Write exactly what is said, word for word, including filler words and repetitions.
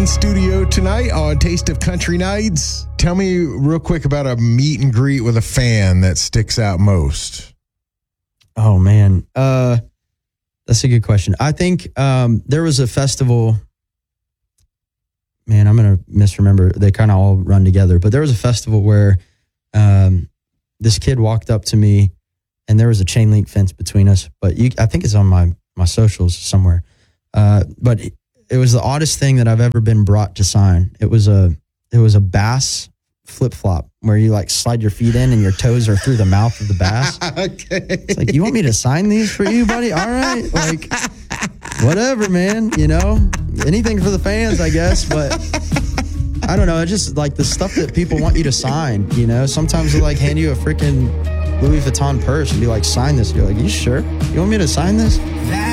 in studio tonight on Taste of Country Nights. Tell me real quick about a meet and greet with a fan that sticks out most. Oh, man. Uh, that's a good question. I think um, there was a festival. Man, I'm going to misremember. They kind of all run together. But there was a festival where um, this kid walked up to me, and there was a chain link fence between us. But you, I think it's on my, my socials somewhere. Uh, but it, it was the oddest thing that I've ever been brought to sign. It was a it was a bass flip-flop where you like slide your feet in and your toes are through the mouth of the bass. Okay. It's like, you want me to sign these for you, buddy? All right. Like, whatever, man. You know, anything for the fans, I guess. But I don't know. It's just like the stuff that people want you to sign, you know? Sometimes they like hand you a freaking Louis Vuitton purse and be like, sign this. You're like, you sure? You want me to sign this? That